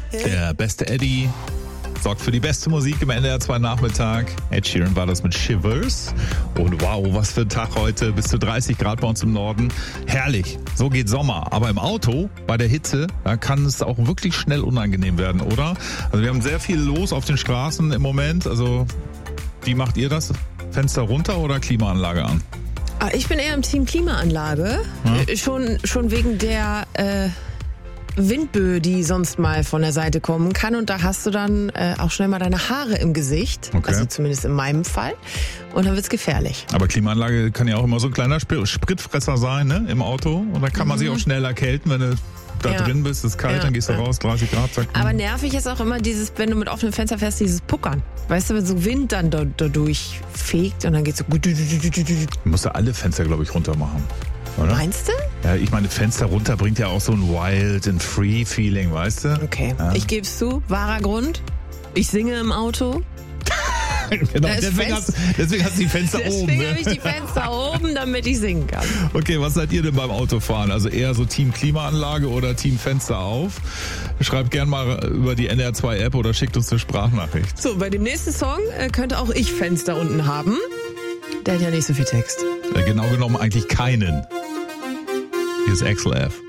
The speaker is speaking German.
Der beste Eddie sorgt für die beste Musik im NDR 2 Nachmittag. Ed Sheeran war das mit Shivers. Und wow, was für ein Tag heute. Bis zu 30 Grad bei uns im Norden. Herrlich, so geht Sommer. Aber im Auto, bei der Hitze, da kann es auch wirklich schnell unangenehm werden, oder? Also wir haben sehr viel los auf den Straßen im Moment. Also wie macht ihr das? Fenster runter oder Klimaanlage an? Ich bin eher im Team Klimaanlage. Ja. Schon wegen der Windböe, die sonst mal von der Seite kommen kann. Und da hast du dann auch schnell mal deine Haare im Gesicht. Okay. Also zumindest in meinem Fall. Und dann wird's gefährlich. Aber Klimaanlage kann ja auch immer so ein kleiner Spritfresser sein, ne, im Auto. Und da kann man sich auch schnell erkälten, wenn du da drin bist, ist kalt, dann gehst du raus, 30 Grad, zack. Aber nervig ist auch immer dieses, wenn du mit offenem Fenster fährst, dieses Puckern. Weißt du, wenn so Wind dann da durchfegt und dann geht's so. Du musst ja alle Fenster, glaube ich, runter machen. Oder? Meinst du? Ja, ich meine, Fenster runter bringt ja auch so ein Wild and Free Feeling, weißt du? Okay, ja. Ich gebe es zu, wahrer Grund. Ich singe im Auto. Genau, deswegen hast du die Fenster oben. Deswegen habe ich die Fenster oben, damit ich singen kann. Okay, was seid ihr denn beim Autofahren? Also eher so Team Klimaanlage oder Team Fenster auf? Schreibt gern mal über die NDR 2 App oder schickt uns eine Sprachnachricht. So, bei dem nächsten Song könnte auch ich Fenster unten haben. Der hat ja nicht so viel Text. Genau genommen eigentlich keinen. Hier ist Axel F.